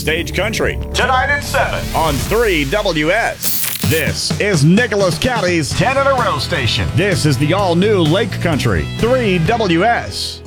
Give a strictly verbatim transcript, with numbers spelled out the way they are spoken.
Stage Country. Tonight at seven On three W S. This is Nicholas County's ten in a row station. This is the all-new Lake Country, three W S.